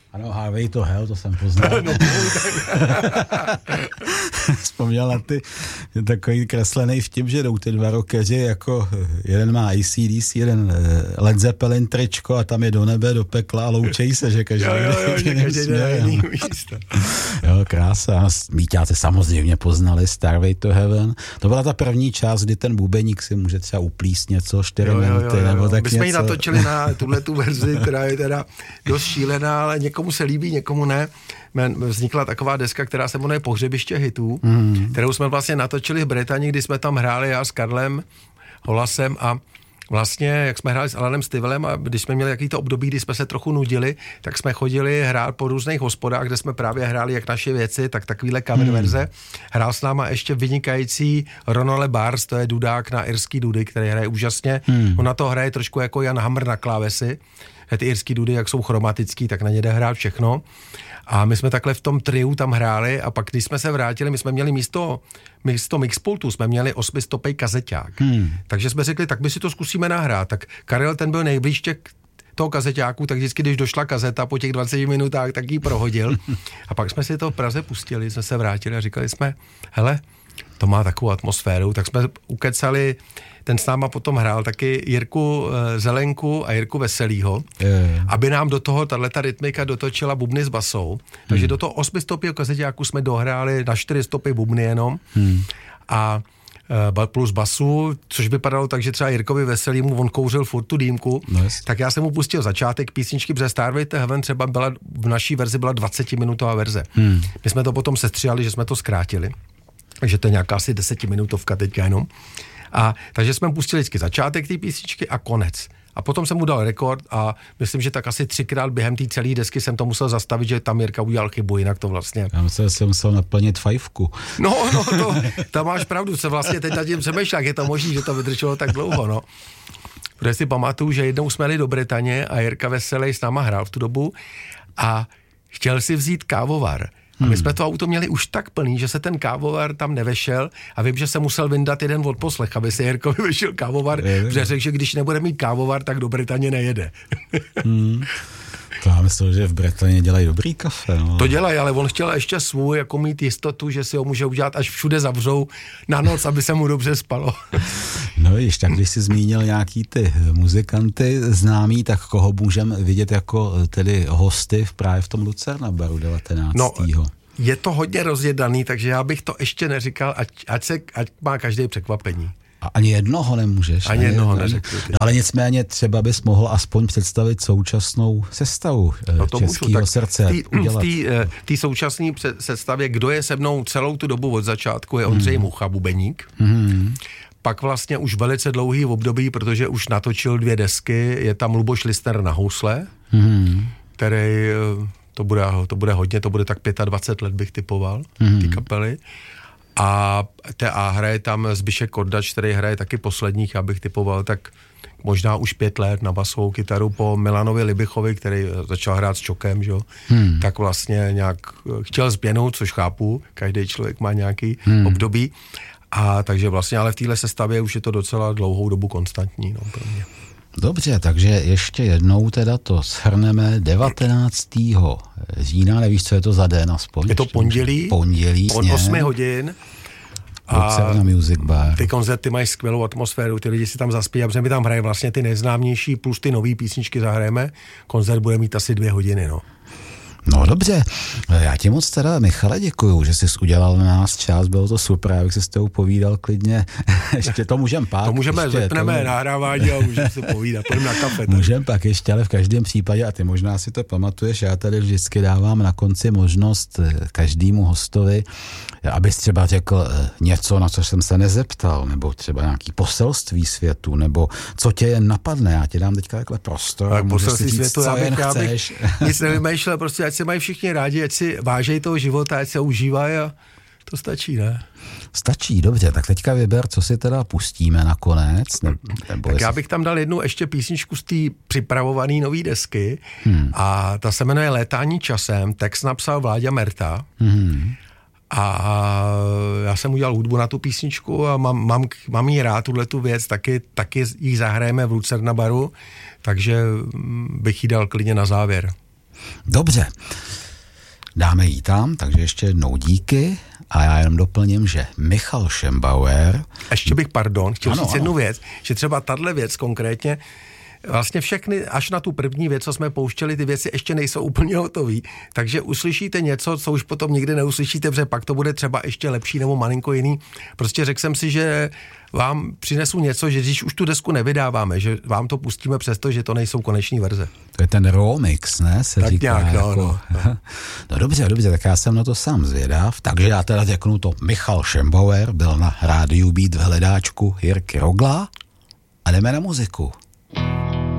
Ano, Highway to Hell, to jsem poznal. No, Vzpomněl na ty takový kreslený vtip, že jdou ty dva rockeři, jako jeden má AC/DC, jeden Led Zeppelin tričko a tam je do nebe, do pekla a loučejí se, že každý jde na jiný místo. Jo, krása. Míťáci samozřejmě poznali Starway to Heaven. To byla ta první část, kdy ten bubeník si může třeba uplíst něco 4 minuty, nebo tak my jsme ji něco. natočili na tuhletu verzi, která je teda dost šílená, ale někomu se líbí, někomu ne. Vznikla taková deska, která se jmenuje Pohřebiště hitů, kterou jsme vlastně natočili v Británii, kdy jsme tam hráli já s Karlem Holasem a vlastně, jak jsme hráli s Alanem Stivelem a když jsme měli jakýto období, kdy jsme se trochu nudili, tak jsme chodili hrát po různých hospodách, kde jsme právě hráli jak naše věci, tak takovýhle cover verze. Hrál s náma ještě vynikající Ronale Bars, to je dudák na irský dudy, který hraje úžasně. On na to hraje trošku jako Jan Hammer na klávesy. Ty irský dudy, jak jsou chromatický, tak na ně jde hrát všechno. A my jsme takhle v tom triu tam hráli a pak, když jsme se vrátili, my jsme měli místo mixpultu, jsme měli 8stopej kazeťák. Takže jsme řekli, tak my si to zkusíme nahrát. Tak Karel, ten byl nejblíž toho kazeťáku, tak vždycky, když došla kazeta po těch 20 minutách, tak ji prohodil. A pak jsme si to v Praze pustili, jsme se vrátili a říkali jsme, hele, to má takovou atmosféru, tak jsme ukecali, ten s náma potom hrál taky Jirku Zelenku a Jirku Veselýho, aby nám do toho tato rytmika dotočila bubny s basou. Takže do toho 8stopého kazeťáku jsme dohráli na 4 stopy bubny jenom a plus basu, což vypadalo tak, že třeba Jirkovi Veselýmu, on kouřil furt tu dýmku, tak já jsem mu pustil začátek písničky, protože Starway to Heaven třeba byla, v naší verzi byla 20-minutová verze. My jsme to potom sestříhali, že jsme to zkrátili. Takže to je nějaká asi 10minutovka teďka jenom. A takže jsme pustili vždycky začátek té písničky a konec. A potom jsem mu dal rekord a myslím, že tak asi 3krát během té celé desky jsem to musel zastavit, že tam Jirka udělal chybu, jinak to vlastně... Já myslím, že jsem musel naplnit 5. No, to máš pravdu, se vlastně teď nad tím přemýšlel, jak je to možný, že to vydrželo tak dlouho, no. Protože si pamatuju, že jednou jsme jeli do Británie a Jirka Veselý s náma hrál v tu dobu a chtěl si vzít kávovar. A my jsme to auto měli už tak plný, že se ten kávovar tam nevešel a vím, že se musel vyndat jeden odposlech, aby se Jirkovi vyšel kávovar, protože řekl, že když nebude mít kávovar, tak do Británie nejede. To já myslím, že v Británii dělají dobrý kafe. No. To dělají, ale on chtěl ještě svůj, jako mít jistotu, že si ho může udělat, až všude zavřou na noc, aby se mu dobře spalo. No víš, tak když jsi zmínil nějaký ty muzikanty známý, tak koho můžeme vidět jako tedy hosty právě v tom Lucerna baru 19. No, je to hodně rozjedaný, takže já bych to ještě neříkal, ať má každý překvapení. A ani jednoho nemůžeš. Ani jednoho neřekl. No, ale nicméně třeba bys mohl aspoň představit současnou sestavu Českého srdce. V té současné sestavě, kdo je se mnou celou tu dobu od začátku, je Ondřej Mucha, bubeník. Pak vlastně už velice dlouhý období, protože už natočil 2 desky, je tam Luboš Listner na housle, který, to bude hodně, to bude tak 25 let bych typoval, ty kapely. A hraje tam Zbyšek Kordač, který hraje taky posledních, abych typoval, tak možná už 5 let na basovou kytaru po Milanovi Libichovi, který začal hrát s Čokem, že? Tak vlastně nějak chtěl zběhnout, což chápu, každý člověk má nějaký období. A takže vlastně, ale v téhle sestavě už je to docela dlouhou dobu konstantní, no, pro mě. Dobře, takže ještě jednou teda to shrneme 19. října, nevíš, co je to za den aspoň? Je to pondělí od 8 hodin. A Music Bar. Ty koncerty mají skvělou atmosféru, ty lidi si tam zaspí, a protože my tam hraje vlastně ty nejznámější, plus ty nový písničky zahrajeme. Koncert bude mít asi 2 hodiny, no. No dobře, já ti moc teda, Michale, děkuju, že jsi udělal na nás čas, bylo to super, já bych si s tebou povídal klidně, ještě to můžeme pak. To můžeme, zapneme nahrávání a můžeme si povídat, půjdeme na kafe. Můžeme pak ještě, ale v každém případě, a ty možná si to pamatuješ, já tady vždycky dávám na konci možnost každému hostovi, abys třeba řekl něco, na co jsem se nezeptal, nebo třeba nějaký poselství světu, nebo co tě jen napadne, já ti dám teďka takhle prostor. Tak poselství světu, já bych nic nevymýšlel, prostě ať se mají všichni rádi, ať si vážejí toho života, ať se užívají a to stačí, ne? Stačí, dobře, tak teďka vyber, co si teda pustíme nakonec. Tak já bych tam dal jednu ještě písničku z té připravované nové desky a ta se jmenuje Létání časem, text napsal Vláďa Merta. A já jsem udělal hudbu na tu písničku a mám jí rád, tuhletu věc, taky ji zahrajeme v Lucerna baru, takže bych jí dal klidně na závěr. Dobře, dáme jí tam, takže ještě jednou díky a já jenom doplním, že Michal Šembauer... Ještě bych, chtěl říct jednu věc, že třeba tahle věc konkrétně, vlastně všechny, až na tu první věc, co jsme pouštěli, ty věci ještě nejsou úplně hotový, takže uslyšíte něco, co už potom nikdy neuslyšíte, protože pak to bude třeba ještě lepší nebo malinko jiný. Prostě řekl jsem si, že vám přinesu něco, že když už tu desku nevydáváme, že vám to pustíme přesto, že to nejsou koneční verze. To je ten remix, ne? Se tak říká, nějak, jako... No dobře, tak já jsem na to sám zvědav, takže já teda řeknu to, Michal Šembauer byl na rádiu Beat v hledáčku Jirky Rogla a jdeme na muziku.